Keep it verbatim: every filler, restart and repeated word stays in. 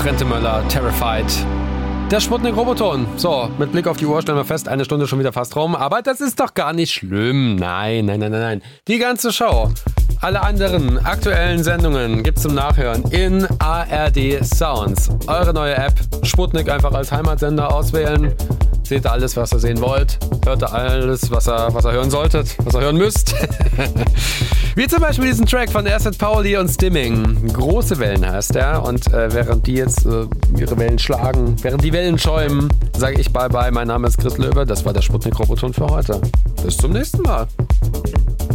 Trentemöller, Terrified. Der Sputnik-Roboton. So, mit Blick auf die Uhr stellen wir fest, eine Stunde schon wieder fast rum. Aber das ist doch gar nicht schlimm. Nein, nein, nein, nein, nein. Die ganze Show, alle anderen aktuellen Sendungen gibt's zum Nachhören in A R D Sounds. Eure neue App, Sputnik einfach als Heimatsender auswählen. Seht ihr alles, was ihr sehen wollt. Hört ihr alles, was ihr, was ihr hören solltet, was ihr hören müsst. Wie zum Beispiel diesen Track von Asset Pauli und Stimming. Große Wellen heißt er. Und äh, während die jetzt äh, ihre Wellen schlagen, während die Wellen schäumen, sage ich bye bye. Mein Name ist Chris Löwe. Das war der Sputnik-Roboton für heute. Bis zum nächsten Mal.